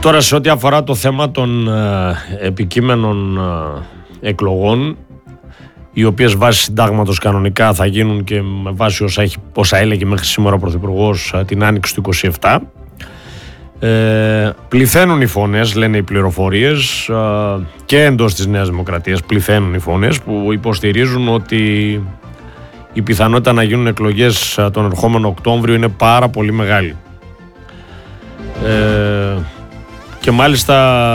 Τώρα σε ό,τι αφορά το θέμα των επικείμενων εκλογών, οι οποίες βάσει συντάγματος κανονικά θα γίνουν και με βάση όσα έλεγε μέχρι σήμερα ο Πρωθυπουργός την άνοιξη του 27, πληθαίνουν οι φωνές, λένε οι πληροφορίες, και εντός της Νέας Δημοκρατίας πληθαίνουν οι φωνές που υποστηρίζουν ότι η πιθανότητα να γίνουν εκλογές τον ερχόμενο Οκτώβριο είναι πάρα πολύ μεγάλη. Και μάλιστα